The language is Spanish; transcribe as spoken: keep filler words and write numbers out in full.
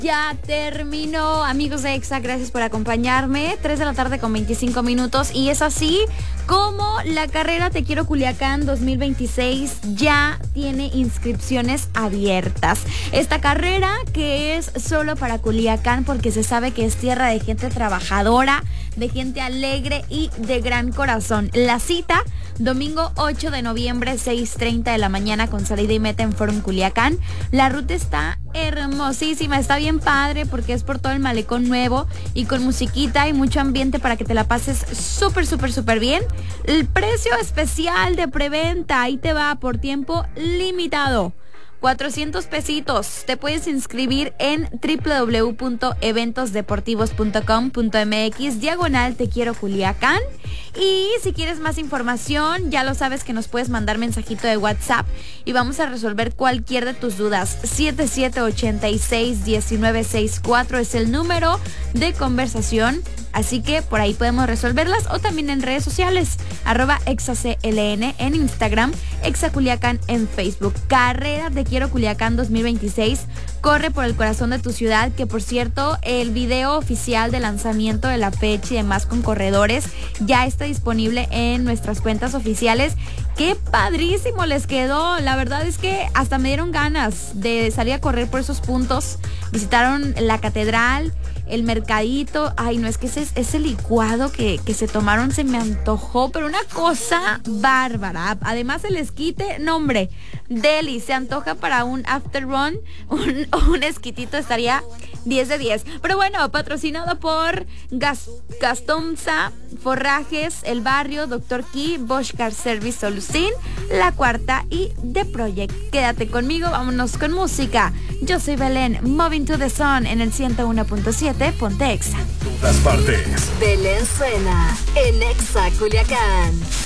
Ya terminó, amigos de Exa, gracias por acompañarme. tres de la tarde con veinticinco minutos y es así como la carrera Te Quiero Culiacán dos mil veintiséis ya tiene inscripciones abiertas. Esta carrera que es solo para Culiacán porque se sabe que es tierra de gente trabajadora, de gente alegre y de gran corazón. La cita, domingo ocho de noviembre, seis treinta de la mañana con salida y meta en Forum Culiacán. La ruta está hermosísima, está bien padre porque es por todo el malecón nuevo y con musiquita y mucho ambiente para que te la pases súper, súper, súper bien. El precio especial de preventa, ahí te va por tiempo limitado. cuatrocientos pesitos. Te puedes inscribir en doble u doble u doble u punto eventos deportivos punto com punto m x diagonal Te Quiero Culiacán. Y si quieres más información, ya lo sabes que nos puedes mandar mensajito de WhatsApp y vamos a resolver cualquier de tus dudas. siete siete ocho seis, uno nueve seis cuatro es el número de conversación. Así que por ahí podemos resolverlas o también en redes sociales, arroba exacln en Instagram, exaculiacán en Facebook. Carrera Te Quiero Culiacán dos mil veintiséis corre por el corazón de tu ciudad, que por cierto, el video oficial de lanzamiento de la fecha y demás con corredores ya está disponible en nuestras cuentas oficiales. ¡Qué padrísimo les quedó! La verdad es que hasta me dieron ganas de salir a correr por esos puntos. Visitaron la catedral, el mercadito. Ay, no, es que ese, ese licuado que, que se tomaron se me antojó, pero una cosa bárbara. Además el esquite, no hombre, deli, se antoja para un after run, un, un esquitito estaría diez de diez. Pero bueno, patrocinado por Gas, Gastonza, Forrajes, El Barrio, Doctor Key, Bosch Car Service Solucin, La Cuarta y The Project. Quédate conmigo, vámonos con música. Yo soy Belén, Moving to the Sun en el ciento uno punto siete, ponte Exa. Todas partes. Belén suena en Exa Culiacán.